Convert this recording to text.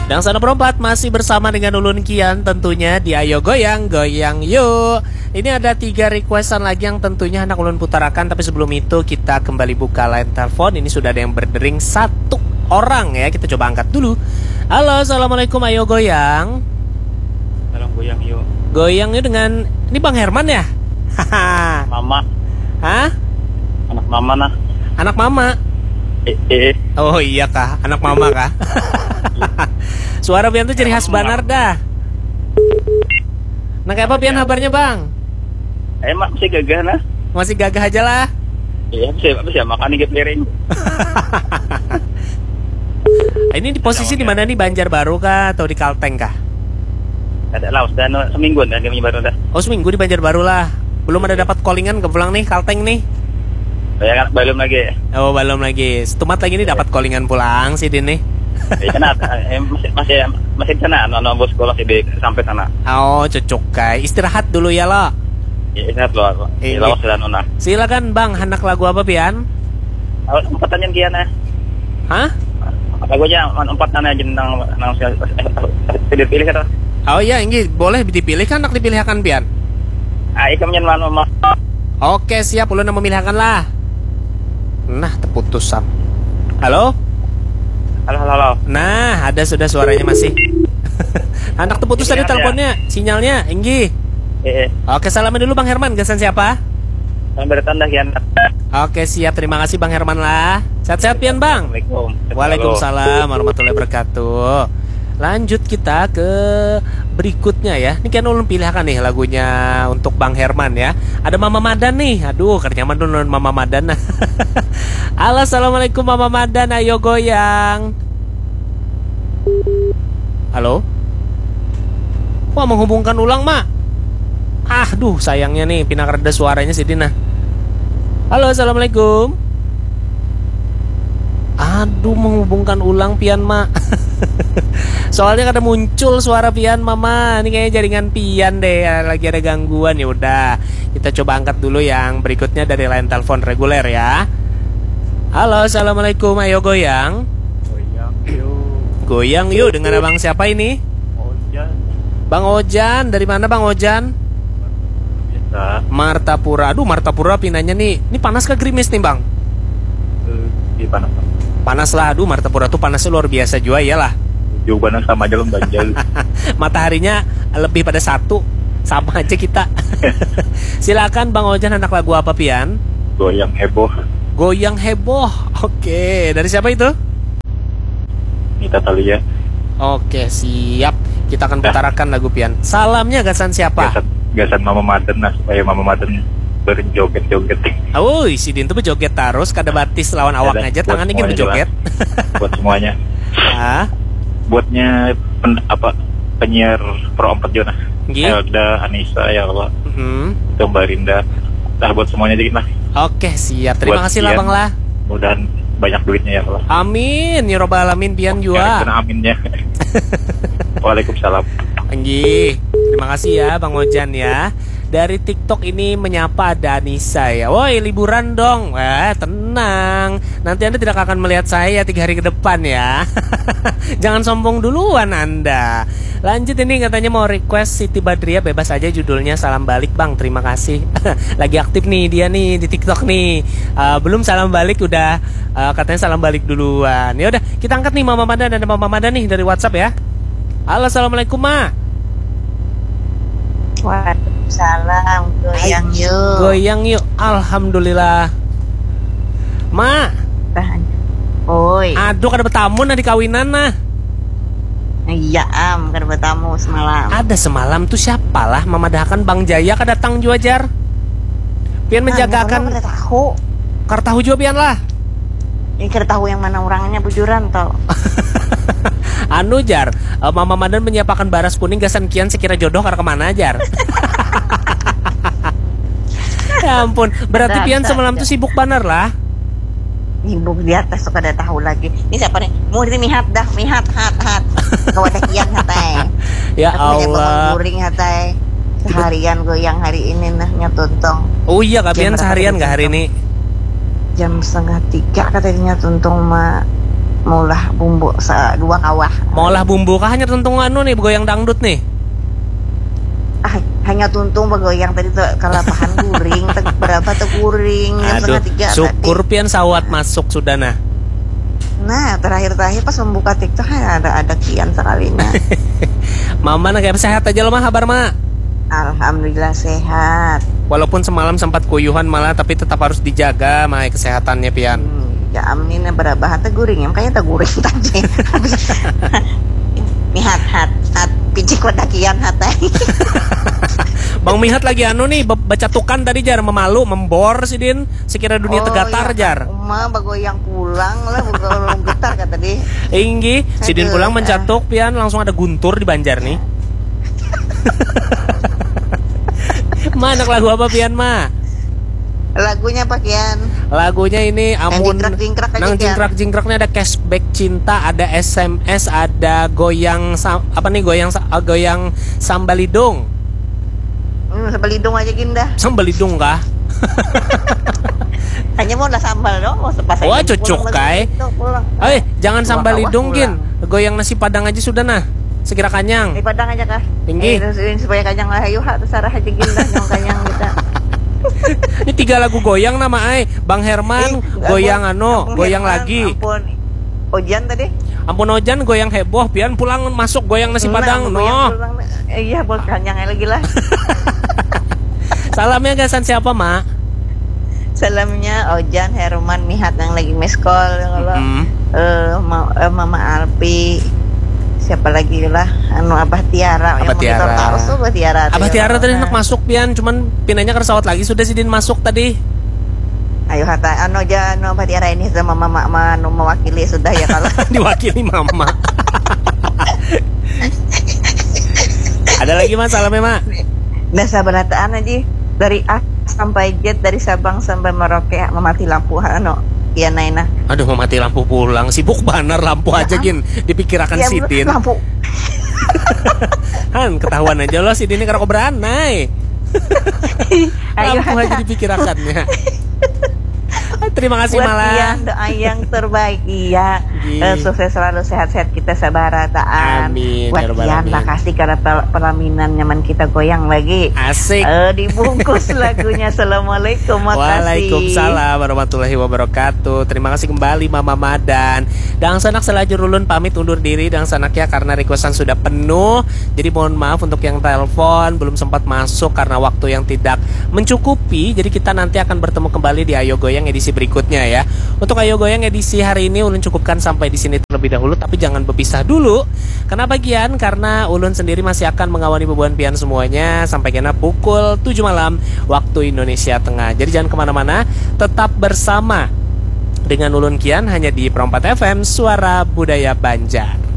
Dan sana perempat masih bersama dengan Ulun Kian tentunya di Ayo Goyang, Goyang Yuk. Ini ada 3 requestan lagi yang tentunya hendak Ulun putarakan. Tapi sebelum itu kita kembali buka line telepon. Ini sudah ada yang berdering 1 orang ya. Kita coba angkat dulu. Halo, Assalamualaikum Ayo Goyang. Salam Goyang Yuk. Goyang Yuk dengan, ini Bang Herman ya? Mama. Hah? Anak mama nah. Anak mama? Oh iya kah? Anak mama kah? Suara Pian tuh ciri khas Banar dah. Nah kayak apa Pian kabarnya Bang? Masih gagah nah. Masih gagah aja lah. Iya bisa makan nih piring. Ini di posisi di mana nih, Banjarbaru kah atau di Kalteng kah? Ada laos dan seminggu dah kami baru dah. Oh seminggu di Banjarbaru lah. Belum ada dapat callingan ke pulang nih Kalteng nih. Ya kan belum lagi. Oh belum lagi. Setumat lagi nih dapat callingan pulang sih Din nih. Masih di sana, bos sekolah sih sampai sana. Oh cocok kai. Istirahat dulu ya lo. Ya istirahat lo. Lawas dan nona. Silakan Bang, hendak lagu apa Pian? Pertanyaan kian nah. Hah? Lagunya 4 nana jenang nang pilih kata. Oh iya, ini boleh dipilih kan, nak dipilihkan Pian? Ikam nyen mama. Oke siap, ulun memilihkan lah. Nah terputusan. Halo? Halo. Nah ada sudah suaranya masih. Anak terputus tadi teleponnya, sinyalnya Enggi. Oke salaman dulu Bang Herman, gasan siapa? Bertanda kian. Oke siap, terima kasih Bang Herman lah. Sehat-sehat Pian Bang. Waalaikumsalam warahmatullahi wabarakatuh. Lanjut kita ke berikutnya ya. Ini kan ulun pilihkan nih lagunya untuk Bang Herman ya. Ada Mama Madan nih. Aduh, kenyaman dulu Mama Madan. Halo, assalamualaikum Mama Madan. Ayo goyang. Halo. Wah, menghubungkan ulang Mak. Aduh, sayangnya nih pindah reda suaranya si Dina. Halo, assalamualaikum. Aduh, menghubungkan ulang Pian Mak. Soalnya kada muncul suara Pian Mama. Ini kayaknya jaringan Pian deh, lagi ada gangguan. Ya udah, kita coba angkat dulu yang berikutnya dari line telepon reguler ya. Halo, assalamualaikum. Ayo goyang. Goyang yuk. Goyang yuk dengan abang siapa ini? Ojan. Bang Ojan, dari mana Bang Ojan? Biasa. Martapura. Aduh, Martapura pindahnya nih. Ini panas ke gerimis nih Bang? Di panas. Panas lah, aduh Martapura tuh panasnya luar biasa juga ya lah. Jawabannya sama aja loh banjal. Mataharinya lebih pada 1. Sama aja kita. Silakan Bang Ojan, anak lagu apa Pian? Goyang heboh. Goyang heboh. Oke, dari siapa itu? Nita Talia. Oke, siap. Kita akan putarakan lagu Pian. Salamnya gasan siapa? Gasan Mama Maden nah, supaya Mama Maden berjoget-joget. Oh, si Din tuh berjoget terus, kada batis lawan awak aja, tangan ingin berjoget. Buat semuanya. Ah, buatnya penyiar Pro 4 Jona. Elda, Anissa, ya Allah. Itu Mbak Rinda. Nah, buat semuanya dikit lah. Oke, siap. Terima buat kasih lah Bang lah. Mudahan banyak duitnya ya Allah. Amin, ya robbal alamin Pian juga. Ya, aminnya. Waalaikumsalam. Anggi, terima kasih ya Bang Ojan ya. Dari TikTok ini menyapa ada Anissa ya. Woi liburan dong. Tenang. Nanti Anda tidak akan melihat saya 3 hari ke depan ya. Jangan sombong duluan Anda. Lanjut ini katanya mau request Siti Badriah, bebas aja judulnya. Salam balik Bang, terima kasih. Lagi aktif nih dia nih di TikTok nih. Belum salam balik udah katanya salam balik duluan. Ya udah kita angkat nih Mama Madan, ada Mama Madan nih dari WhatsApp ya. Halo, assalamualaikum Ma. Waalaikumsalam. Goyang yuk. Goyang yuk. Alhamdulillah. Ma. Oi. Aduh kada bertamu nah di kawinan nah. Iya kada bertamu semalam. Ada semalam tuh siapa lah? Mama dahakan Bang Jaya kada datang jua jar. Pian menjagakan. Kada tahu. Kada tahu jua pian lah. Ini kada tahu yang mana orangnya bujuran toh. Anu jar, Mama Madan menyiapkan baras kuning gasan kian sekira jodoh kada kemana jar. Ya ampun, berarti pian semalam tuh sibuk banar lah. Sibuk di atas kada tahu lagi. Ini siapa nih? Muri mihat dah, mihat hat. Kawat kian hatai. Ya Allah. Guring hatai. Seharian goyang hari ini nah nyatuntong. Oh iya kapian seharian gak hari ini? Jam 2:30 katanya tuntung Ma. maulah bumbu dua kawah. Maulah bumbu kah hanya tuntung anu nih goyang dangdut nih? Hanya tuntung begoyang tadi tuh kalapahan guring berapa tuh guring jam Aduh, 2:30 syukur tadi. pian sawat masuk sudah nah. Nah terakhir pas membuka TikTok ada kian sekalinya. Mama nak kayak sehat aja loh mah kabar mah. Alhamdulillah sehat. Walaupun semalam sempat kuyuhan malah tapi tetap harus dijaga mah kesehatannya pian. Ya amin berapa hata guring ya makanya tak guring tadi. Mihat hat picik wadakian hatai. Bang Mihat lagi anu nih baca tukan tadi jar memalu membor si Din sekira dunia tegatar jar. Uma bagoyang pulang lah bukan getar kata dia. Inggi si Din pulang mencatuk pian langsung ada guntur di Banjar nih. Mana lagu apa pian mah? Lagunya pakaian. Lagunya ini amun jingkrak nang jingkraknya ada cashback cinta, ada SMS, ada goyang goyang sambalidung. Sambalidung aja ginda. Sambalidung kah? Hanya mau sambal dong, mau sepas. Wah cocok kai. Jangan sambalidung gin. Goyang nasi padang aja sudah nah. Sekira kanyang. Di padang aja kah? Tinggi. Supaya kanyang lah ayo terserah aja ginda nyong kanyang kita. Ini 3 lagu goyang nama Bang Herman goyang goyang lagi. Ampun Ojan tadi. Ampun Ojan goyang heboh pian pulang masuk goyang nasi padang Iya bos kanyang lagi lah. Salamnya gasan siapa mak? Salamnya Ojan Herman Mihat yang lagi meskol kalau Mama Alpi. Siapa lagi lah Abah Tiara Abah Tiara Abah Tiara tadi nak masuk pian cuman pinanya ke pesawat lagi sudah si Din masuk tadi. Ayo hata Abah Tiara ini sama mama mewakili sudah ya kalau diwakili mama. Ada lagi mas salamnya mak? Nah sabarataan aja dari A sampai Z dari Sabang sampai Merauke memati lampu iya naina. Aduh memati lampu pulang sibuk banar lampu aja gin dipikirakan ya, Sidin lampu. Han ketahuan aja loh Sidin ini karo beranai. Lampu aja dipikirakannya. Terima kasih buat malah doa yang terbaik iya. Sukses selalu sehat-sehat kita sabarataan. Amin. Buat Kian makasih karena pelaminan nyaman kita goyang lagi. Asik. Dibungkus lagunya. Assalamualaikum. Waalaikumsalam warahmatullahi wabarakatuh. Terima kasih kembali Mama Madan. Dan sanak selajur ulun pamit undur diri dan sanak ya karena requestan sudah penuh. Jadi mohon maaf untuk yang telepon belum sempat masuk karena waktu yang tidak mencukupi. Jadi kita nanti akan bertemu kembali di Ayo Goyang edisi berikutnya ya. Untuk Ayo Goyang edisi hari ini ulun cukupkan sampai di sini terlebih dahulu, tapi jangan berpisah dulu. Kenapa Gian? Karena ulun sendiri masih akan mengawali bebuan pian semuanya sampai kena pukul 7 malam waktu Indonesia Tengah. Jadi jangan kemana-mana, tetap bersama dengan ulun Kian hanya di Pro 4 FM Suara Budaya Banjar.